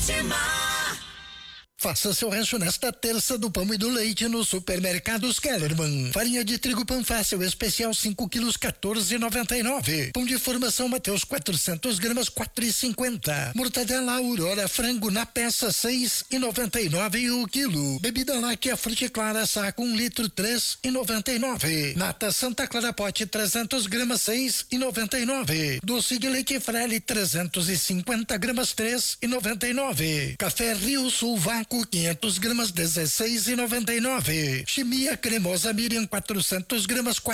Faça seu rancho nesta terça do pão e do leite no Supermercados Kellerman. Farinha de trigo Panfácil especial 5 quilos 14,99. Pão de formação Mateus 400 gramas 4,50. Mortadela Aurora frango na peça 6,99 o quilo. Bebida láctea Fruticlara saco 1 litro 3,99. Nata Santa Clara pote 300 gramas 6,99. Doce de leite Frele 350 gramas 3,99. Café Rio Sul Vácuo 500 gramas 16,99. Chimia cremosa Miriam 400 gramas 4,99.